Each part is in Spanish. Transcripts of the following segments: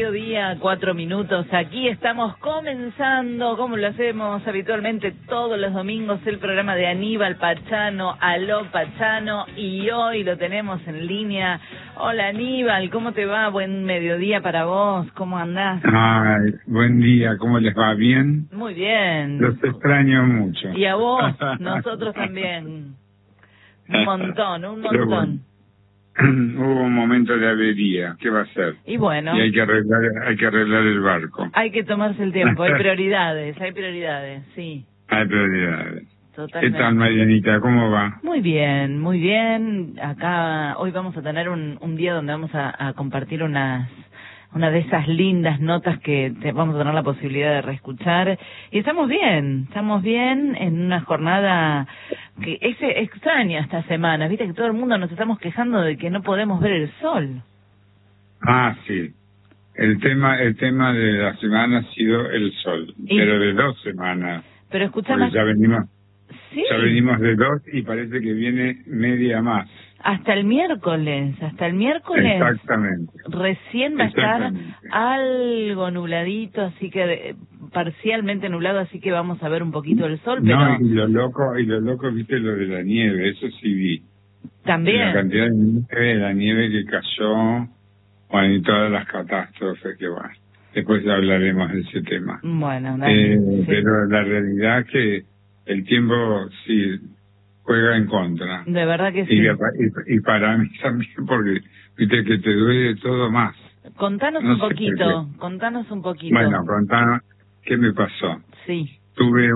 mediodía, 4 minutos. Aquí estamos comenzando, como lo hacemos habitualmente todos los domingos, el programa de Aníbal Pachano, Aló Pachano, y hoy lo tenemos en línea. Hola Aníbal, ¿cómo te va? Buen mediodía para vos, ¿cómo andás? Ay, buen día, ¿cómo les va? ¿Bien? Muy bien. Los extraño mucho. Y a vos, nosotros también. Un montón, un Pero montón. bueno, hubo un momento de avería, ¿qué va a ser? Y bueno, Y hay que arreglar el barco. hay que tomarse el tiempo, hay prioridades, sí. Hay prioridades. Totalmente. ¿Qué tal, Marianita? ¿Cómo va? Muy bien, muy bien. Acá hoy vamos a tener un día donde vamos a compartir una de esas lindas notas que vamos a tener la posibilidad de reescuchar. Y estamos bien en una jornada que es extraña esta semana. Viste que todo el mundo nos estamos quejando de que no podemos ver el sol. Ah, sí. El tema de la semana ha sido el sol, pero de 2 semanas. Pero escuchame, ya venimos de 2 y parece que viene media más. Hasta el miércoles. Exactamente. Recién va a estar algo nubladito, así que parcialmente nublado, así que vamos a ver un poquito el sol, pero... No, y lo loco, viste lo de la nieve, eso sí vi. También. La cantidad de la nieve que cayó, bueno, y todas las catástrofes que van. Después ya hablaremos de ese tema. Bueno, sí. Pero la realidad es que el tiempo sí juega en contra. De verdad que sí. Y para mí también, porque viste que te duele todo más. Contanos un poquito. Bueno, contanos, ¿qué me pasó? Sí. Tuve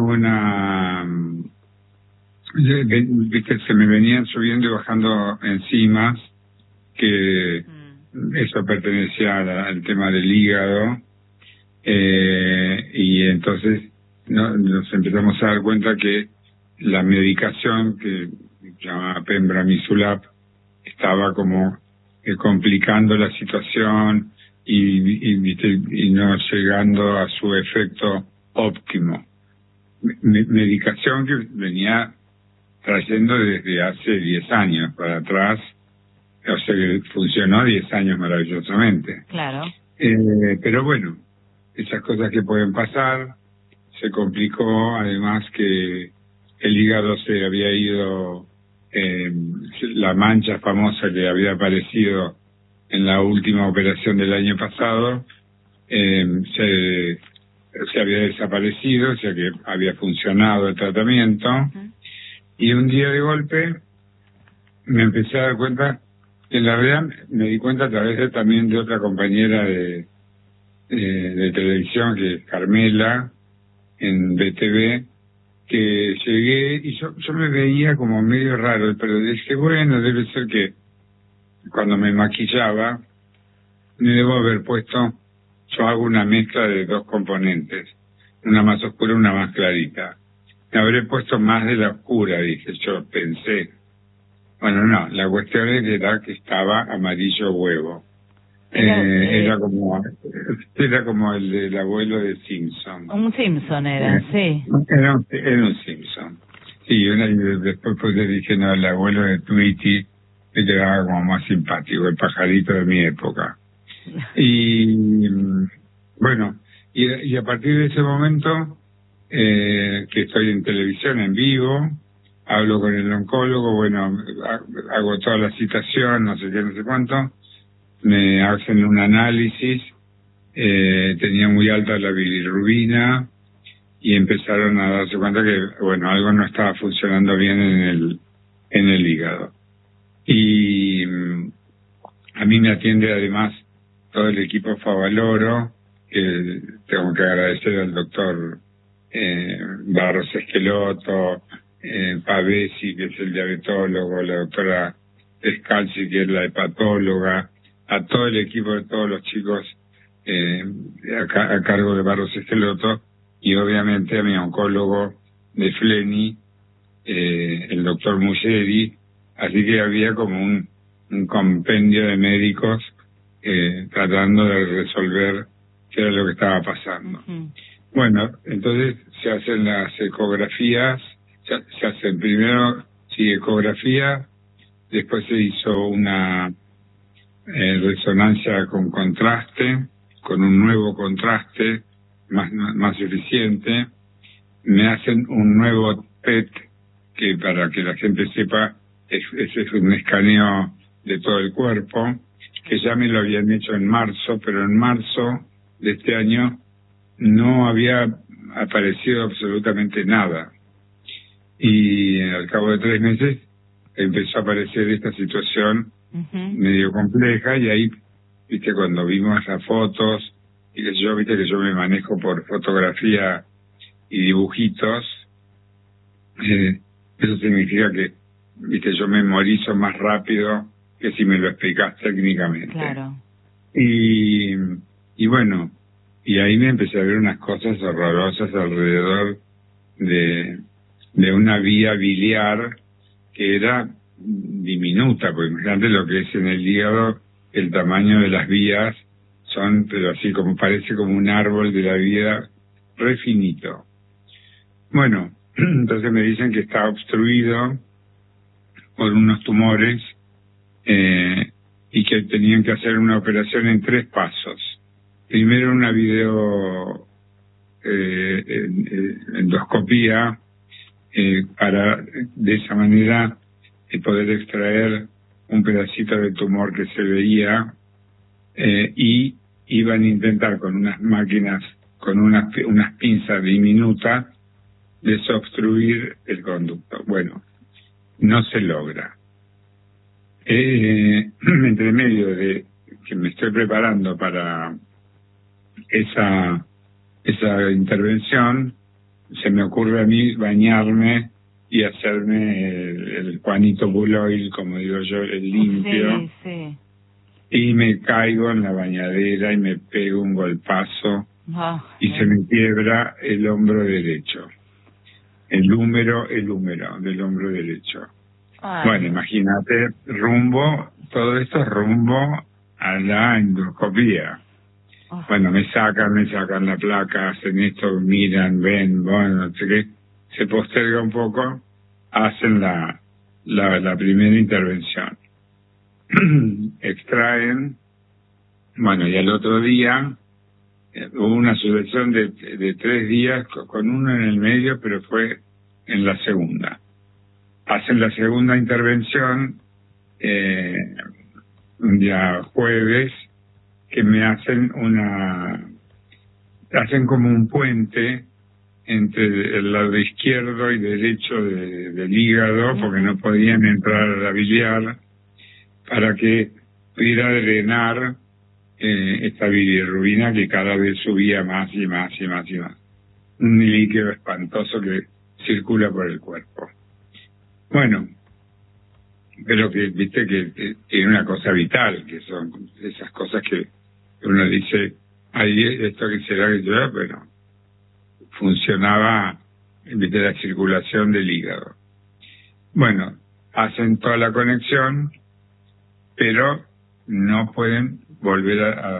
viste, se me venían subiendo y bajando enzimas, que eso pertenecía al tema del hígado, y entonces nos empezamos a dar cuenta que la medicación que se llama Pembramisulap estaba como complicando la situación y no llegando a su efecto óptimo. Medicación que venía trayendo desde hace 10 años para atrás, o sea que funcionó 10 años maravillosamente. Claro. Pero bueno, esas cosas que pueden pasar. Se complicó, además que el hígado se había ido, la mancha famosa que había aparecido en la última operación del año pasado, se había desaparecido, o sea que había funcionado el tratamiento. Y un día de golpe me empecé a dar cuenta, en la realidad me di cuenta a través también de otra compañera de televisión, que es Carmela, en BTV, que llegué y yo me veía como medio raro, pero dije, bueno, debe ser que cuando me maquillaba me debo haber puesto, yo hago una mezcla de 2 componentes, una más oscura y una más clarita. Me habré puesto más de la oscura, dije, yo pensé. Bueno, no, la cuestión era que estaba amarillo huevo. Era como el del abuelo de Simpson. Un Simpson era, sí. Era un Simpson. Sí, y después pues le dije, no, el abuelo de Tweety me quedaba como más simpático, el pajarito de mi época. Y bueno, y a partir de ese momento, que estoy en televisión en vivo, hablo con el oncólogo, bueno, hago toda la citación, no sé qué, no sé cuánto, me hacen un análisis, tenía muy alta la bilirrubina y empezaron a darse cuenta que, bueno, algo no estaba funcionando bien en el hígado. Y a mí me atiende además todo el equipo Favaloro, que tengo que agradecer al doctor Barros Esqueloto, Pavesi, que es el diabetólogo, la doctora Descalzi, que es la hepatóloga, a todo el equipo de todos los chicos a cargo de Barros Esqueloto, y obviamente a mi oncólogo de Fleni, el doctor Muggeri. Así que había como un compendio de médicos tratando de resolver qué era lo que estaba pasando. Bueno, entonces se hacen las ecografías, se hacen primero ecografía, después se hizo una resonancia con contraste, con un nuevo contraste más eficiente. Me hacen un nuevo PET, que para que la gente sepa, es un escaneo de todo el cuerpo, que ya me lo habían hecho en marzo, pero en marzo de este año no había aparecido absolutamente nada. Y al cabo de 3 meses empezó a aparecer esta situación medio compleja, y ahí, viste, cuando vimos las fotos, y que yo, viste que yo me manejo por fotografía y dibujitos, eso significa que, viste, yo memorizo más rápido que si me lo explicás técnicamente. Claro. Y bueno, y ahí me empecé a ver unas cosas horrorosas alrededor de una vía biliar que era diminuta, porque imagínate lo que es en el hígado, el tamaño de las vías son, pero así como parece como un árbol de la vida, re finito. Bueno, entonces me dicen que está obstruido por unos tumores, y que tenían que hacer una operación en 3 pasos. Primero una endoscopía, para de esa manera poder extraer un pedacito de tumor que se veía, y iban a intentar con unas máquinas, con unas pinzas diminutas, desobstruir el conducto. Bueno, no se logra. Entre medio de que me estoy preparando para esa intervención, se me ocurre a mí bañarme y hacerme el Juanito Buloil, como digo yo, el limpio. Sí, sí. Y me caigo en la bañadera y me pego un golpazo, y se me quiebra el hombro derecho. El húmero del hombro derecho. Ay. Bueno, imagínate, todo esto rumbo a la endoscopía. Bueno, me sacan la placa, hacen esto, miran, ven, bueno, no sé qué, se posterga un poco, hacen la primera intervención. Extraen, bueno, y al otro día hubo una sucesión de 3 días con uno en el medio, pero fue en la segunda. Hacen la segunda intervención un día jueves, que me hacen como un puente entre el lado izquierdo y derecho del hígado, porque no podían entrar a la biliar, para que pudiera drenar esta bilirrubina que cada vez subía más y más y más y más. Un líquido espantoso que circula por el cuerpo. Bueno, pero que viste que tiene una cosa vital, que son esas cosas que uno dice, ahí esto que será que yo, pero funcionaba, viste, la circulación del hígado. Bueno, hacen toda la conexión, pero no pueden volver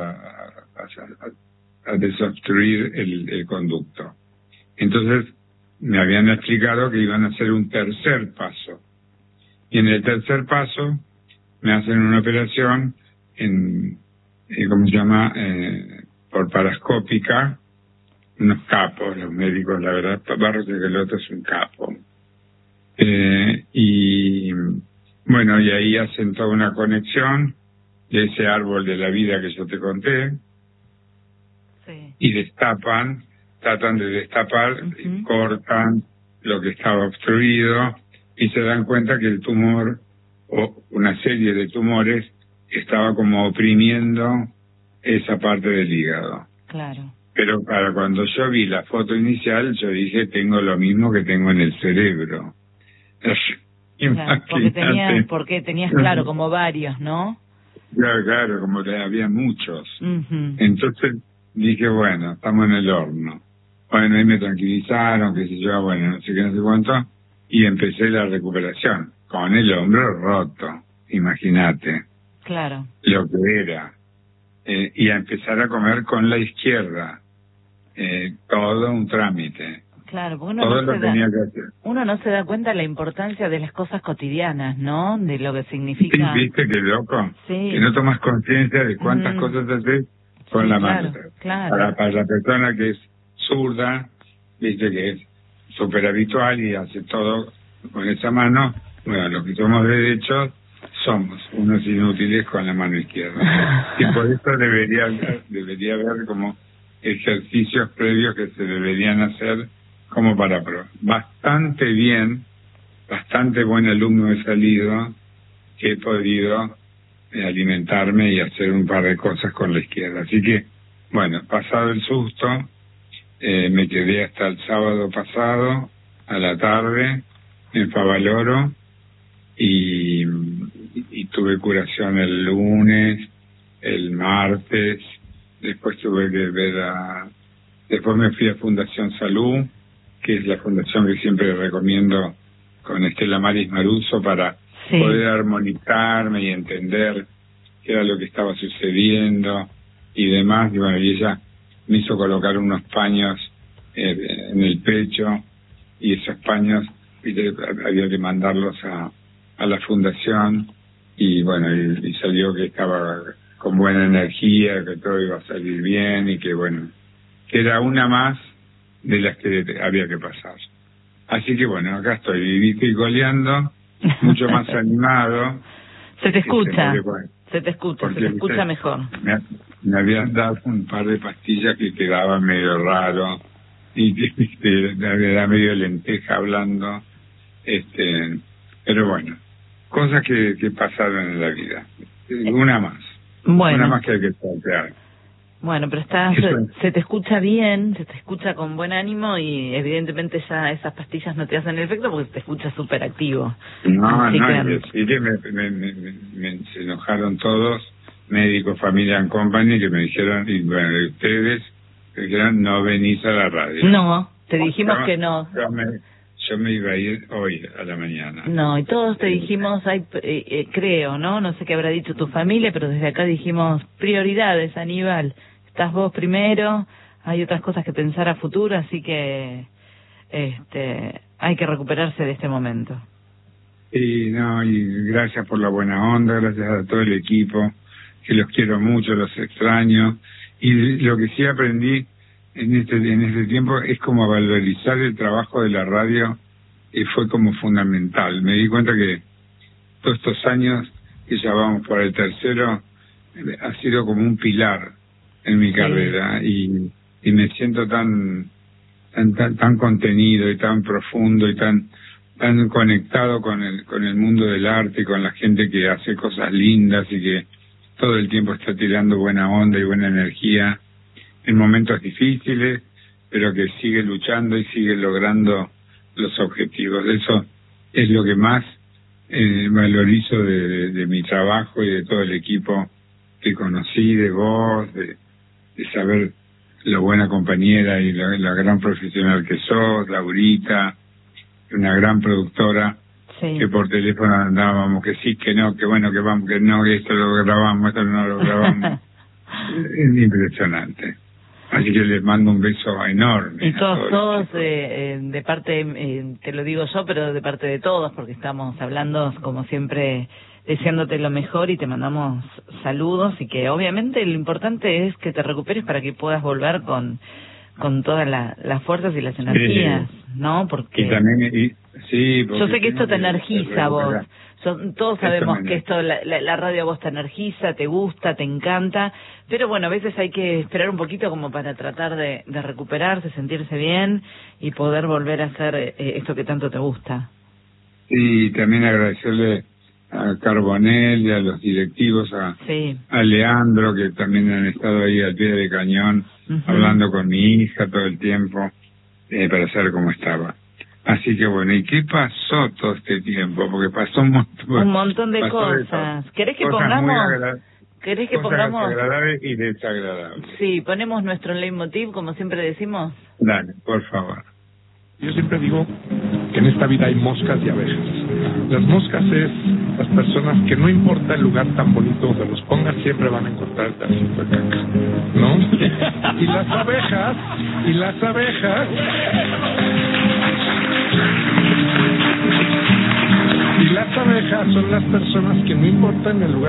a desobstruir el conducto. Entonces me habían explicado que iban a hacer un tercer paso, y en el tercer paso me hacen una operación ¿cómo se llama? Por parascópica, unos capos, los médicos, la verdad, Barros de Geloto es un capo. Y bueno, y ahí hacen toda una conexión de ese árbol de la vida que yo te conté, sí, y tratan de destapar, y cortan lo que estaba obstruido, y se dan cuenta que el tumor, o una serie de tumores, estaba como oprimiendo esa parte del hígado. Claro. Pero para cuando yo vi la foto inicial, yo dije, tengo lo mismo que tengo en el cerebro. Claro, porque tenías claro, como varios, ¿no? Claro, como que había muchos. Entonces dije, bueno, estamos en el horno. Bueno, ahí me tranquilizaron, qué sé yo, bueno, no sé qué, no sé cuánto, y empecé la recuperación, con el hombro roto, imagínate. Claro. Lo que era. Y a empezar a comer con la izquierda. Todo un trámite. Claro, porque uno no se da cuenta de la importancia de las cosas cotidianas, ¿no? De lo que significa. Sí, ¿viste qué loco? Sí. Que no tomas conciencia de cuántas cosas haces con la claro, mano. Claro. Para la persona que es zurda, viste que es súper habitual y hace todo con esa mano. Bueno, los que somos derechos somos unos inútiles con la mano izquierda. Y por eso debería haber como ejercicios previos que se deberían hacer como para probar. Bastante bien, bastante buen alumno he salido, que he podido alimentarme y hacer un par de cosas con la izquierda. Así que, bueno, pasado el susto, me quedé hasta el sábado pasado, a la tarde, en Favaloro, y tuve curación el lunes, el martes, después tuve que después me fui a Fundación Salud, que es la fundación que siempre recomiendo con Estela Maris Maruso para poder armonizarme y entender qué era lo que estaba sucediendo y demás. Y bueno, y ella me hizo colocar unos paños en el pecho, y esos paños había que mandarlos a la fundación, y bueno, y salió que estaba con buena energía, que todo iba a salir bien, y que bueno, que era una más de las que había que pasar. Así que bueno, acá estoy, vivito y coleando, mucho más animado. Se te escucha, se te escucha mejor. Me habían dado un par de pastillas que quedaba medio raro, y era medio lenteja hablando, pero bueno, cosas que pasaron en la vida. Una más. Bueno. Una más que hay que plantear. Bueno, pero se te escucha bien, se te escucha con buen ánimo, y evidentemente ya esas pastillas no te hacen efecto porque te escuchas súper activo. No, y se enojaron todos, médicos, familia and company, que me dijeron, y bueno, ustedes me dijeron, no venís a la radio. No, te dijimos que no. Yo me iba a ir hoy a la mañana. No, y todos te dijimos, creo, ¿no? No sé qué habrá dicho tu familia, pero desde acá dijimos prioridades, Aníbal. Estás vos primero, hay otras cosas que pensar a futuro, así que hay que recuperarse de este momento. Y gracias por la buena onda, gracias a todo el equipo, que los quiero mucho, los extraño. Y lo que sí aprendí en este tiempo es como valorizar el trabajo de la radio, y fue como fundamental. Me di cuenta que todos estos años, que ya vamos por el tercero, ha sido como un pilar en mi carrera, y me siento tan contenido y tan profundo y tan conectado con el mundo del arte y con la gente que hace cosas lindas y que todo el tiempo está tirando buena onda y buena energía en momentos difíciles, pero que sigue luchando y sigue logrando los objetivos. Eso es lo que más valorizo de mi trabajo y de todo el equipo que conocí, de vos, de saber lo buena compañera y la gran profesional que sos, Laurita, una gran productora, que por teléfono andábamos, que sí, que no, que bueno, que vamos, que no, que esto lo grabamos, esto no lo grabamos. Es impresionante. Así que les mando un beso enorme. Y todos de parte, te lo digo yo, pero de parte de todos, porque estamos hablando, como siempre, deseándote lo mejor, y te mandamos saludos, y que obviamente lo importante es que te recuperes para que puedas volver con todas las fuerzas y las energías, ¿no? Porque y también porque yo sé que esto te energiza a vos. Todos sabemos que esto, la radio a vos te energiza, te gusta, te encanta, pero bueno, a veces hay que esperar un poquito como para tratar de recuperarse, sentirse bien y poder volver a hacer esto que tanto te gusta. Y también agradecerle a Carbonell y a los directivos, a Leandro, que también han estado ahí al pie de cañón, hablando con mi hija todo el tiempo, para saber cómo estaba. Así que bueno, ¿y qué pasó todo este tiempo? Porque pasó un montón de cosas. ¿Querés que pongamos? ¿Querés que pongamos? Agradables y desagradables. Sí, ponemos nuestro leitmotiv, como siempre decimos. Dale, por favor. Yo siempre digo que en esta vida hay moscas y abejas. Las moscas es las personas que no importa el lugar tan bonito donde los pongas, siempre van a encontrar el pedacito de caca, ¿no? Y las abejas son las personas que no importa en el lugar